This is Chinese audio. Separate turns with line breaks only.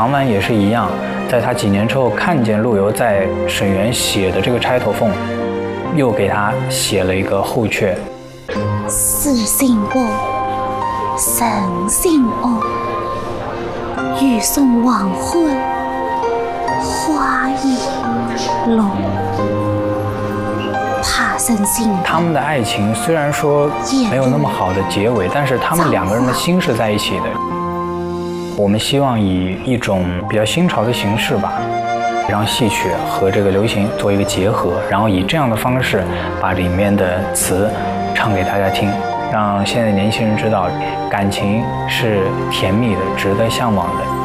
唐婉也是一样，在他几年之后看见陆游在沈园写的这个钗头凤，又给他写了一个后阙。
四姓翁，神姓翁，欲送黄昏，花已落。怕生性。
他们的爱情虽然说没有那么好的结尾，但是他们两个人的心是在一起的。我们希望以一种比较新潮的形式吧，让戏曲和这个流行做一个结合，然后以这样的方式把里面的词唱给大家听，让现在年轻人知道感情是甜蜜的，值得向往的。